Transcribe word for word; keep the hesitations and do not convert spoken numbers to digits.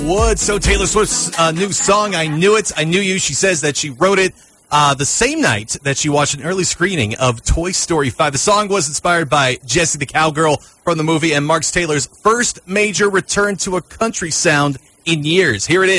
Wood. So Taylor Swift's uh, new song, I Knew It, I Knew You. She says that she wrote it uh, the same night that she watched an early screening of Toy Story five. The song was inspired by Jessie the Cowgirl from the movie and marks Taylor's first major return to a country sound in years. Here it is.